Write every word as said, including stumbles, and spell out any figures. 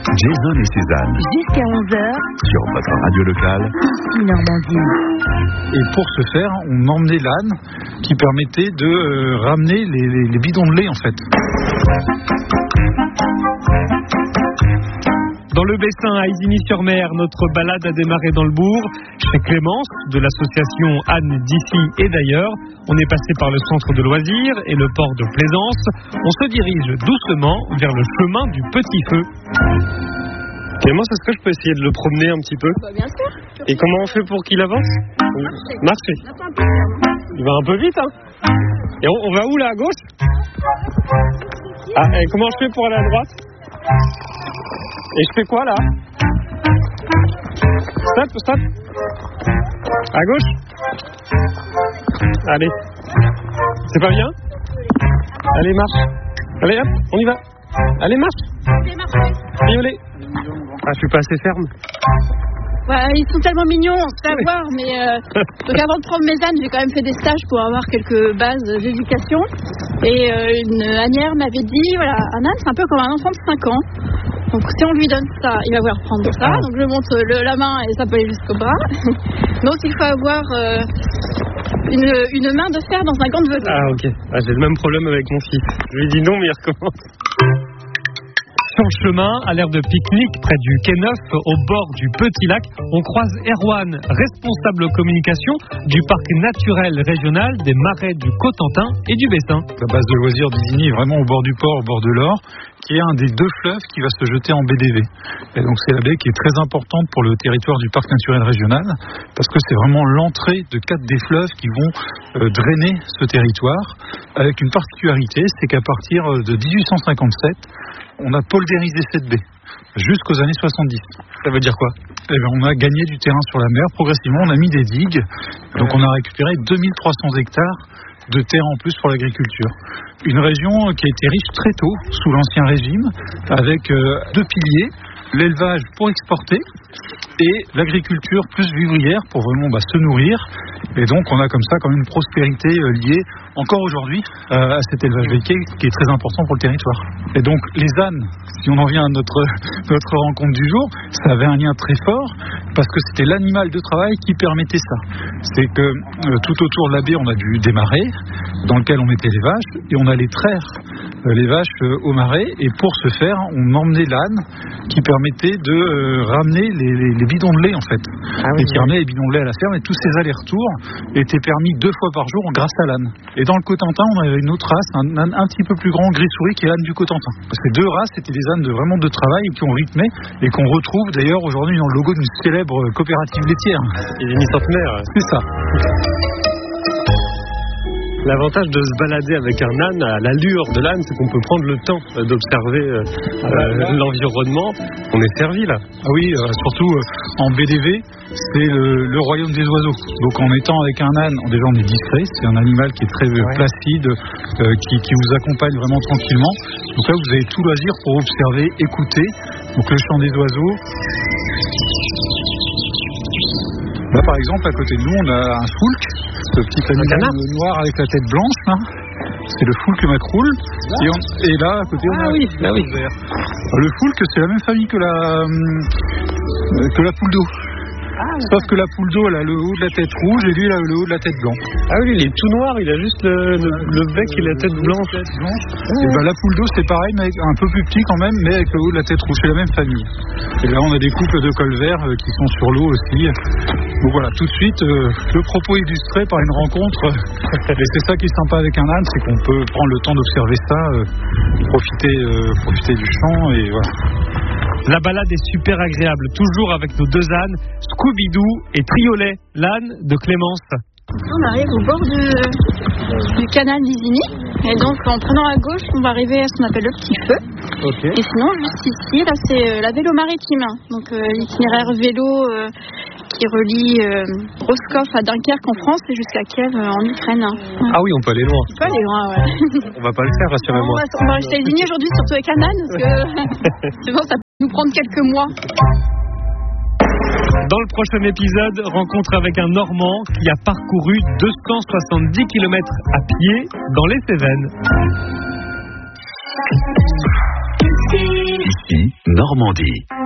Jason et Suzanne. Jusqu'à onze heures. Sur votre radio locale. Ici Normandie. Et pour ce faire, on emmenait l'âne qui permettait de euh, ramener les, les, les bidons de lait en fait. Dans le Bessin, à Isigny-sur-Mer, notre balade a démarré dans le bourg, chez Clémence, de l'association Anne d'ici et d'ailleurs. On est passé par le centre de loisirs et le port de Plaisance. On se dirige doucement vers le chemin du Petit Feu. Clémence, est-ce que je peux essayer de le promener un petit peu ? Bah, bien sûr. Et comment on fait pour qu'il avance ? Marcher. Il va un peu vite, hein ? Et on, on va où là, à gauche ? Ah, et comment je fais pour aller à droite ? Et je fais quoi là ? Stop, stop. À gauche. Allez. C'est pas bien ? Allez, marche. Allez, hop, on y va. Allez, marche. Violet. Ah, je suis pas assez ferme. Ouais, ils sont tellement mignons, on se fait avoir, mais euh, donc avant de prendre mes ânes, j'ai quand même fait des stages pour avoir quelques bases d'éducation. Et euh, une ânière m'avait dit, voilà, un âne c'est un peu comme un enfant de cinq ans. Donc si on lui donne ça, il va vouloir prendre ça. Donc je monte le, la main et ça peut aller jusqu'au bras. Donc il faut avoir euh, une, une main de fer dans un gant de velours. Ah ok, ah, j'ai le même problème avec mon fils. Je lui dis non mais il recommence. Sur le chemin, à l'aire de pique-nique près du quai Neuf, au bord du Petit Lac, on croise Erwan, responsable communication du parc naturel régional des Marais du Cotentin et du Bessin. La base de loisirs d'Isigny est vraiment au bord du port, au bord de l'Or, qui est un des deux fleuves qui va se jeter en baie des V. Et donc c'est la baie qui est très importante pour le territoire du parc naturel régional, parce que c'est vraiment l'entrée de quatre des fleuves qui vont euh, drainer ce territoire, avec une particularité, c'est qu'à partir de dix-huit cent cinquante-sept, on a poldérisé cette baie, jusqu'aux années soixante-dix. Ça veut dire quoi ? Eh bien, on a gagné du terrain sur la mer, progressivement, on a mis des digues, donc on a récupéré deux mille trois cents hectares de terre en plus pour l'agriculture. Une région qui a été riche très tôt, sous l'Ancien Régime, avec euh, deux piliers, l'élevage pour exporter et l'agriculture plus vivrière pour vraiment bah, se nourrir. Et donc on a comme ça quand même une prospérité euh, liée encore aujourd'hui euh, à cet élevage laitier qui est très important pour le territoire. Et donc les ânes, si on en vient à notre, notre rencontre du jour, ça avait un lien très fort parce que c'était l'animal de travail qui permettait ça. C'est que euh, tout autour de la baie on a du des marais dans lequel on mettait les vaches et on allait traire euh, les vaches euh, au marais, et pour ce faire on emmenait l'âne qui permettait de euh, ramener les, les, les bidons de lait en fait. Ah oui, et qui oui. ramenait les bidons de lait à la ferme, et tous ces allers-retours étaient permis deux fois par jour grâce à l'âne. Et dans le Cotentin on avait une autre race, un âne un petit peu plus grand, gris-souris, qui est l'âne du Cotentin. Ces deux races étaient des ânes de, vraiment de travail et qui ont rythmé et qu'on retrouve d'ailleurs aujourd'hui dans le logo d'une célèbre coopérative laitière. Isigny-Centenaire. C'est ça. L'avantage de se balader avec un âne, à l'allure de l'âne, c'est qu'on peut prendre le temps d'observer euh, euh, l'environnement. On est servi là. Ah oui, euh, surtout euh, en B D V, c'est le, le royaume des oiseaux. Donc en étant avec un âne, déjà on est discret, c'est un animal qui est très ouais. placide, euh, qui, qui vous accompagne vraiment tranquillement. Donc là vous avez tout loisir pour observer, écouter. Donc le chant des oiseaux. Là par exemple à côté de nous on a un foulque, ce petit animal noir avec la tête blanche là. C'est le foulque macroule. Et, on, et là à côté on ah a oui, là oui. Le foulque c'est la même famille que la euh, que la poule d'eau. Ah, sauf que la poule d'eau elle a le haut de la tête rouge et lui il a le haut de la tête blanc. Ah oui, il est tout noir, il a juste le, le, le bec et la tête blanche. Ah. Et ben la poule d'eau c'est pareil, mais un peu plus petit quand même, mais avec le haut de la tête rouge, c'est la même famille. Et là on a des couples de colverts euh, qui sont sur l'eau aussi. Donc voilà, tout de suite euh, le propos illustré par une rencontre. Et c'est ça qui est sympa avec un âne, c'est qu'on peut prendre le temps d'observer ça, euh, profiter, euh, profiter du champ et voilà. La balade est super agréable, toujours avec nos deux ânes, Scooby-Doo et Triolet, l'âne de Clémence. On arrive au bord de, du canal d'Isigny, et donc en prenant à gauche, on va arriver à ce qu'on appelle le Petit Feu. Okay. Et sinon, juste ici, là c'est la vélo maritime, donc euh, l'itinéraire vélo euh, qui relie euh, Roscoff à Dunkerque en France et jusqu'à Kiev euh, en Ukraine. Ah oui, on peut aller loin. On peut aller loin, ouais. On va pas le faire, rassurez-moi. On va, on va rester à Isigny aujourd'hui, surtout avec un âne, parce que c'est bon, ça peut nous prendre quelques mois. Dans le prochain épisode, rencontre avec un Normand qui a parcouru deux cent soixante-dix kilomètres à pied dans les Cévennes. Ici, Normandie.